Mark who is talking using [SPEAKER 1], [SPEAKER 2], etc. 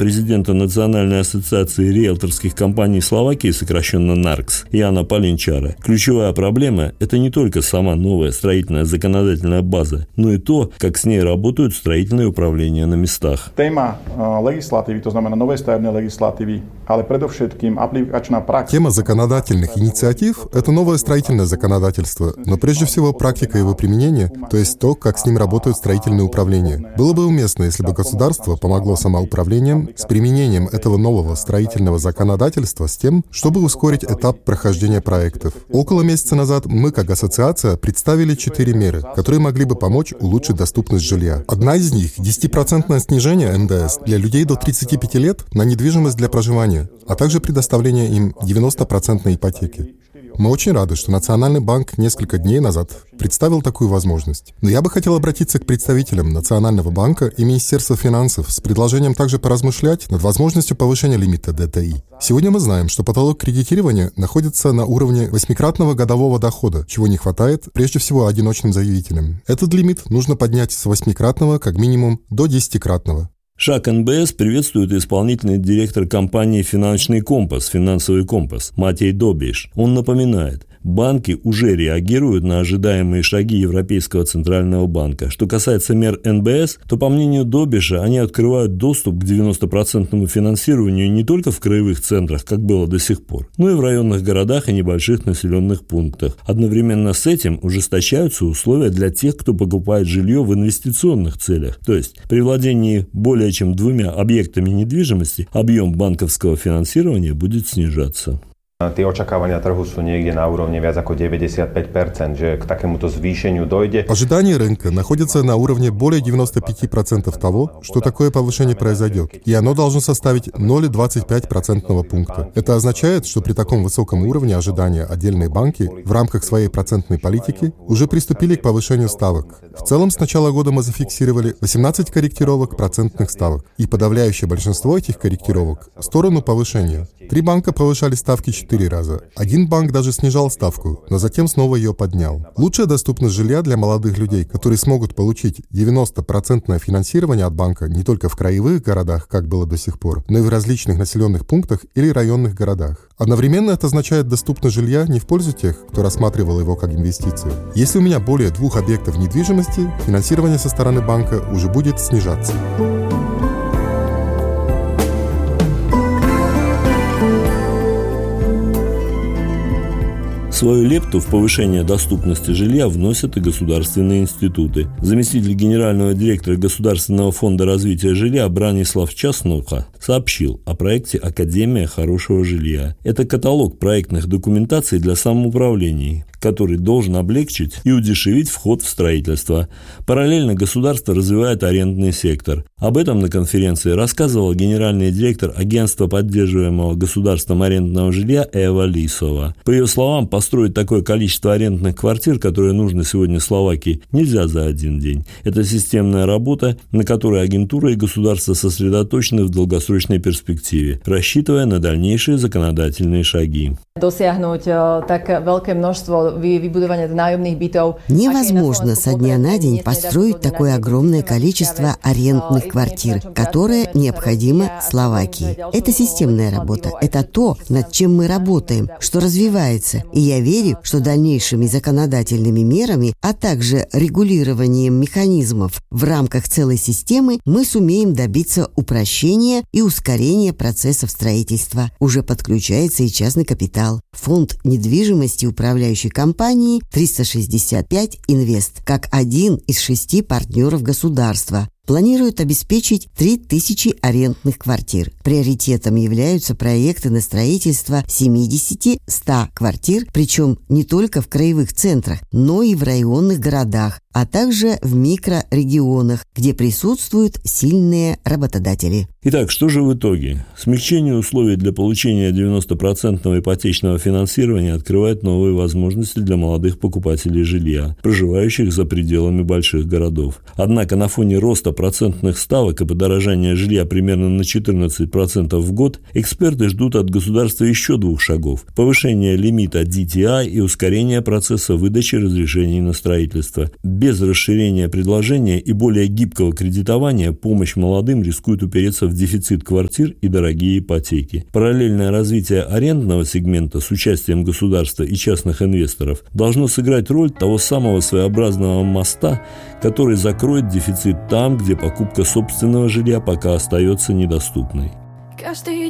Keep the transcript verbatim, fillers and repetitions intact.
[SPEAKER 1] президента Национальной ассоциации риэлторских компаний Словакии, сокращенно НАРКС, Яна Полинчара, ключевая проблема – это не только сама новая строительная законодательная база, но и то, как с ней работают строительные управления на местах.
[SPEAKER 2] Тема легислативы, то знамена новой ставебной легислативы, але предовшетким апликационная практика.
[SPEAKER 3] Тема законодательных инициатив – это новое строительное законодательство, но прежде всего практика его применения, то есть то, как с ним работают строительные управления. Было бы уместно, если бы государство помогло самоуправлением с применением этого нового строительного законодательства с тем, чтобы ускорить этап прохождения проектов. Около месяца назад мы, как ассоциация, представили четыре меры, которые могли бы помочь улучшить доступность жилья. Одна из них – десятипроцентное снижение эн дэ эс для людей до тридцати пяти лет на недвижимость для проживания, а также предоставление им девяностопроцентной ипотеки. Мы очень рады, что Национальный банк несколько дней назад представил такую возможность. Но я бы хотел обратиться к представителям Национального банка и Министерства финансов с предложением также поразмышлять над возможностью повышения лимита дэ тэ и. Сегодня мы знаем, что потолок кредитирования находится на уровне восьмикратного годового дохода, чего не хватает прежде всего одиночным заявителям. Этот лимит нужно поднять с восьмикратного как минимум до десятикратного.
[SPEAKER 1] Шаг эн бэ эс приветствует исполнительный директор компании «Финансовый компас», «Финансовый компас» Матей Добиш. Он напоминает, банки уже реагируют на ожидаемые шаги Европейского центрального банка. Что касается мер эн бэ эс, то, по мнению Добиша, они открывают доступ к девяностопроцентному финансированию не только в краевых центрах, как было до сих пор, но и в районных городах и небольших населенных пунктах. Одновременно с этим ужесточаются условия для тех, кто покупает жилье в инвестиционных целях. То есть при владении более чем двумя объектами недвижимости объем банковского финансирования будет снижаться.
[SPEAKER 4] Tie očakávania trhu sú niekde na úrovni viac ako deväťdesiatpäť percent, že к такому-то zvýšeniu дойде.
[SPEAKER 3] Ожидания рынка находятся на уровне более девяноста пяти процентов того, что такое повышение произойдет, и оно должно составить ноль целых двадцать пять сотых процентного пункта. Это означает, что при таком высоком уровне ожидания отдельные банки в рамках своей процентной политики уже приступили к повышению ставок. В целом, с начала года мы зафиксировали восемнадцать корректировок процентных ставок, и подавляющее большинство этих корректировок в сторону повышения. Три банка повышали ставки четыре раза. Один банк даже снижал ставку, но затем снова ее поднял. Лучшая доступность жилья для молодых людей, которые смогут получить девяностопроцентное финансирование от банка не только в краевых городах, как было до сих пор, но и в различных населенных пунктах или районных городах. Одновременно это означает доступность жилья не в пользу тех, кто рассматривал его как инвестицию. Если у меня более двух объектов недвижимости, финансирование со стороны банка уже будет снижаться.
[SPEAKER 1] Свою лепту в повышение доступности жилья вносят и государственные институты. Заместитель генерального директора Государственного фонда развития жилья Бранислав Часнуха сообщил о проекте «Академия хорошего жилья». Это каталог проектных документаций для самоуправлений, который должен облегчить и удешевить вход в строительство. Параллельно государство развивает арендный сектор. Об этом на конференции рассказывал генеральный директор агентства поддерживаемого государством арендного жилья Эва Лисова. По ее словам, построить такое количество арендных квартир, которое нужно сегодня Словакии, нельзя за один день. Это системная работа, на которой агентура и государство сосредоточены в долгосрочной перспективе, рассчитывая на дальнейшие законодательные шаги.
[SPEAKER 5] Невозможно со дня на день построить такое огромное количество арендных квартир, которое необходимо Словакии. Это системная работа. Это то, над чем мы работаем, что развивается. И я верю, что дальнейшими законодательными мерами, а также регулированием механизмов в рамках целой системы мы сумеем добиться упрощения и ускорения процессов строительства. Уже подключается и частный капитал. Фонд недвижимости управляющей компании триста шестьдесят пять Инвест, как один из шести партнеров государства, планирует обеспечить три тысячи арендных квартир. Приоритетом являются проекты на строительство семидесяти-ста квартир, причем не только в краевых центрах, но и в районных городах, а также в микрорегионах, где присутствуют сильные работодатели.
[SPEAKER 1] Итак, что же в итоге? Смягчение условий для получения девяностопроцентного ипотечного финансирования открывает новые возможности для молодых покупателей жилья, проживающих за пределами больших городов. Однако на фоне роста роста процентных ставок и подорожания жилья примерно на четырнадцать процентов в год, эксперты ждут от государства еще двух шагов – повышение лимита ди ти ай и ускорение процесса выдачи разрешений на строительство. Без расширения предложения и более гибкого кредитования помощь молодым рискует упереться в дефицит квартир и дорогие ипотеки. Параллельное развитие арендного сегмента с участием государства и частных инвесторов должно сыграть роль того самого своеобразного моста, который закроет дефицит там, где покупка собственного жилья пока остается недоступной.
[SPEAKER 6] Каждый